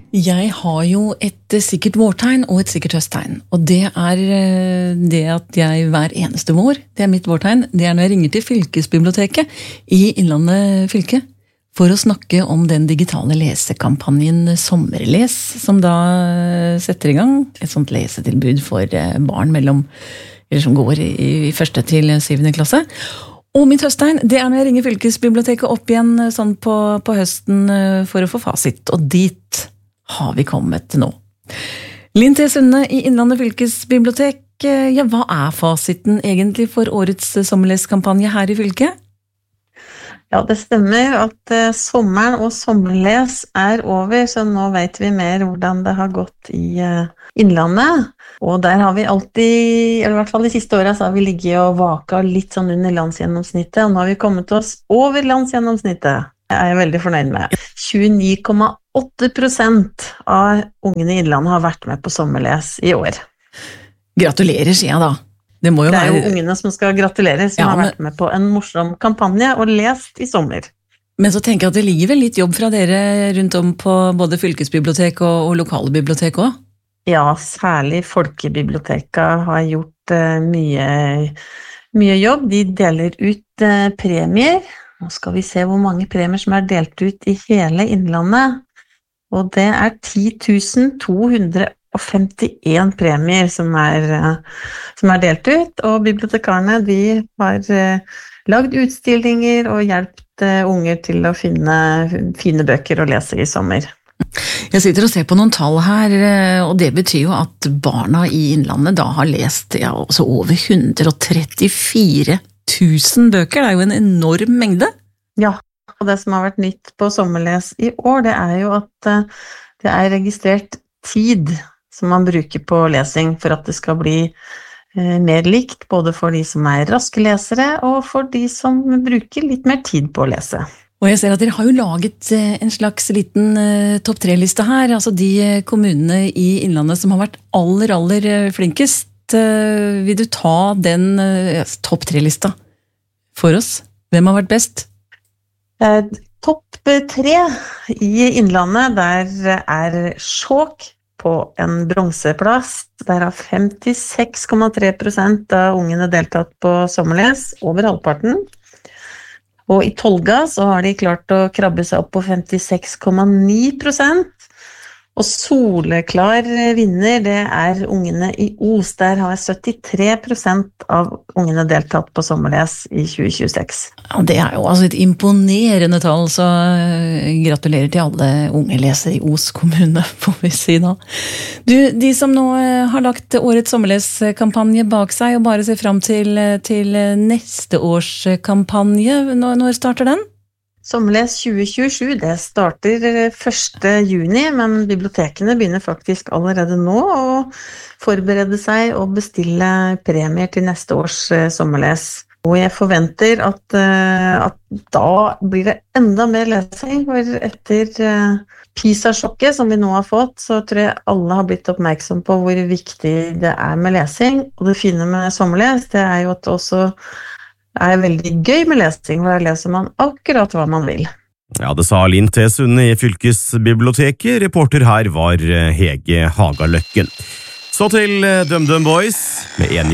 Jeg har jo et sikkert vårtegn og et sikkert høsttegn. Og det det at jeg hver eneste vår, det mitt vårtegn, det når jeg ringer til fylkesbiblioteket i Innlandet fylke for å snakke om den digitale lesekampanjen Sommerles, som da setter i gang et sånt lesetilbud for barn som går i 1. til 7. klasse. Og mitt høsttegn, det når jeg ringer fylkesbiblioteket opp igjen sånn på høsten for å få fasit, og dit har vi kommet nå. Linn T. Sunde i Innlandet fylkesbibliotek, ja, hva fasiten egentlig for årets sommerleskampanje her i fylket? Ja, det stemmer at sommeren og sommerles over, så nå vet vi mer hvordan det har gått i Innlandet. Og der har vi alltid, eller i hvert fall de siste årene, så har vi ligget og vaka litt sånn under landsgjennomsnittet, og nå har vi kommet oss over landsgjennomsnittet. Det er jeg veldig fornøyd med. 29,8% av ungene i Innlandet har vært med på sommerles i år. Gratulerer, sier jeg da. Det er jo ungene som skal gratulere, som har vært med på en morsom kampanje og lest i sommer. Men så tenker jeg at det ligger vel litt jobb fra dere rundt om på både fylkesbibliotek og lokale bibliotek også? Ja, særlig folkebiblioteket har gjort mye jobb. De deler ut premier. Nå skal vi se hvor mange premier som delt ut i hele Innlandet. Og det 10 251 premier som delt ut. Og bibliotekarene de har lagd utstillinger og hjulpet unger til å finne fine bøker å lese i sommer. Jeg sitter og ser på noen tall her, og det betyr jo at barna i Innlandet da har lest også over 134 000 bøker. Det jo en enorm mengde. Ja, og det som har vært nytt på sommerles i år, det jo at det registrert tid som man bruker på lesing for at det skal bli mer likt, både for de som raske lesere og for de som bruker litt mer tid på å lese. Og jeg ser at dere har jo laget en slags liten topp 3-liste her, altså de kommunene i Innlandet som har vært aller flinkest. Vil du ta den topp 3-lista for oss? Hvem har vært best? Topp 3 i Innlandet, der Skjåk på en bronseplass. Der har 56,3% av ungene deltatt på sommerles, over halvparten. Og i Tolga så har de klart å krabbe seg opp på 56,9%. Og soleklar vinner, det ungene i Os. Der har 73% av ungene deltatt på sommerles i 2026. Ja, det jo altså et imponerende tall, så gratulerer til alle unge lesere i Os kommune, får vi si da. Du, de som nå har lagt årets sommerleskampanje bak seg og bare ser frem til neste års kampanje, når starter den? Sommerles 2027, det starter 1. juni, men bibliotekene begynner faktisk allerede nå å forberede seg og bestille premier til neste års sommerles. Og jeg forventer at da blir det enda mer lesing, for etter PISA-sjokket som vi nå har fått, så tror jeg alle har blitt oppmerksom på hvor viktig det med lesing. Og det fine med sommerles, det jo at det også veldig gøy med lesing, for der leser man akkurat hva man vil. Ja, det sa Linn T. Sunde i fylkesbiblioteket. Reporter her var Hege Hagaløkken. Så til DumDum Boys med en